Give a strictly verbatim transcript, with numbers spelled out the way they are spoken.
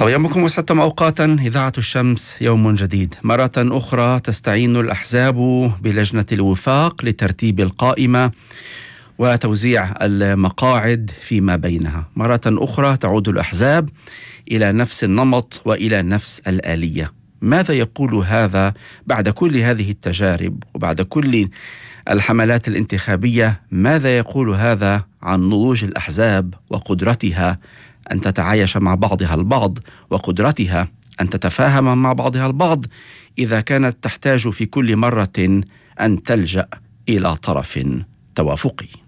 صباحكم وسعدتم أوقاتا. إذاعة الشمس يوم جديد، مرة أخرى تستعين الأحزاب بلجنة الوفاق لترتيب القائمة وتوزيع المقاعد فيما بينها. مرة أخرى تعود الأحزاب إلى نفس النمط وإلى نفس الآلية. ماذا يقول هذا بعد كل هذه التجارب وبعد كل الحملات الانتخابية؟ ماذا يقول هذا عن نضوج الأحزاب وقدرتها أن تتعايش مع بعضها البعض وقدرتها أن تتفاهم مع بعضها البعض إذا كانت تحتاج في كل مرة أن تلجأ إلى طرف توافقي؟